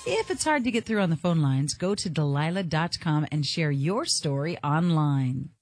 If it's hard to get through on the phone lines, go to Delilah.com and share your story online.